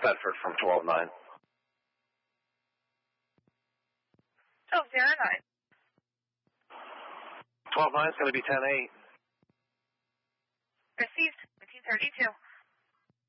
Bedford from 12-9. 1209. 12-9 is going to be 10-8. Received. 1932.